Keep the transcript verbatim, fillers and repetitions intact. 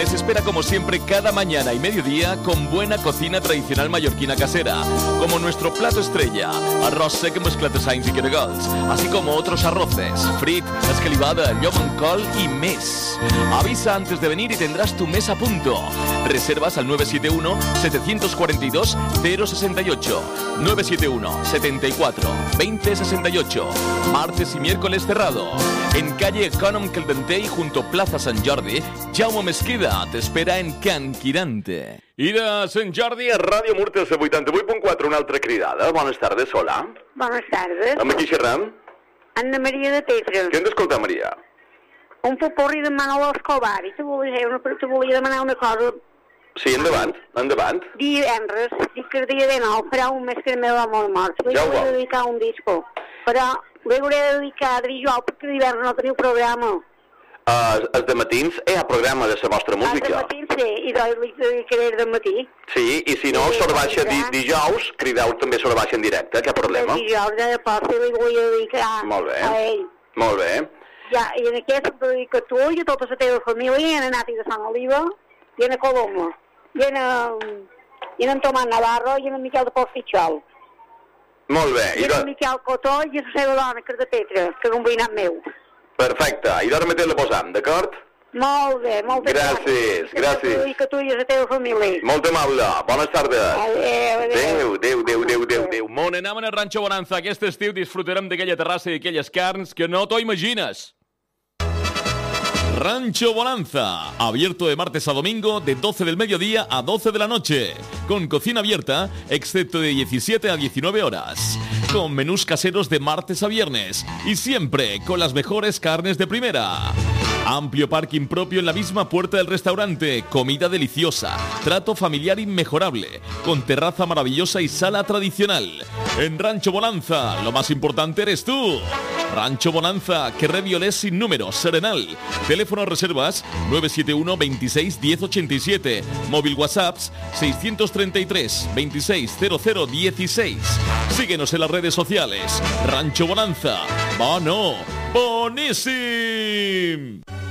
Les espera como siempre cada mañana y mediodía con buena cocina tradicional mallorquina casera, como nuestro plato estrella, arroz seco mezclat de sainz y caragols, así como otros arroces, frit, escalivada, llom amb col y mes. Avisa antes de venir y tendrás tu mes a punto. Reservas al nueve siete uno, siete cuatro dos, cero seis ocho, nueve siete uno, setenta y cuatro, veinte sesenta y ocho. Martes y miércoles cerrado. En calle Econom Caldentey, junto Plaza Sant Jordi, Jaume Mesquida te espera en Can Quirante. I de Sant Jordi a Ràdio Murtes a vuitanta-vuit punt quatre, una altra cridada. Bones tardes, hola. Bones tardes. Amb qui xerram? Anna Maria de Tetre. Què hem d'escoltar, Maria? Un popurri de Manolo Escobar. I te volia, una, te volia demanar una cosa. Sí, endavant, endavant. Divendres, dic que el dia de nou, farà un mes que el meu amor mort. Li Ja ho volia vol. dedicar un disco. Però li hauré de dedicar a dijous perquè divendres no teniu programa. Uh, els de matins hi ha programa de la vostra música. Els de matí sí, i doncs li dedicaré de matí. Sí, i si no, Sí, s'ho baixa di, ja. dijous, crideu també s'ho baixa en directe, cap problema. El dijous de posta li volia dedicar Molt bé. a ell. Molt bé. Ja, i en aquest et dedico a tu i a tota la teva família, i en Nati de Sant Oliva, i en Coloma, i en, i en Tomàs Navarro, i en Miquel de Porfitxol. Molt bé. I I do... en Miquel Cotó i la seva dona, que és de Petra, que és un veïnat meu. Perfecte. I d'ara mateix la posam, d'acord? Molt bé, moltes Gràcies, gràcies. I que tu i a la teva família. Molt amable. Bones tardes. Adéu, adéu. Adéu, adéu, adéu, adéu, adéu, adéu. Mon anaven a Rancho Bonanza. Aquest estiu disfrutarem d'aquella terrassa i aquelles carns que no t'ho imagines. Rancho Bonanza, abierto de martes a domingo de doce del mediodía a doce de la noche, con cocina abierta, excepto de diecisiete a diecinueve horas, con menús caseros de martes a viernes y siempre con las mejores carnes de primera. Amplio parking propio en la misma puerta del restaurante, comida deliciosa, trato familiar inmejorable, con terraza maravillosa y sala tradicional. En Rancho Bonanza, lo más importante eres tú. Rancho Bonanza, Carrer Violés sin número, Serenal. Teléfono reservas nueve siete uno, veintiséis, diez ochenta y siete. Móvil WhatsApps seiscientos treinta y tres, veintiséis, cero cero dieciséis. Síguenos en las redes sociales. Rancho Bonanza. ¡Bono! ¡Boníssim!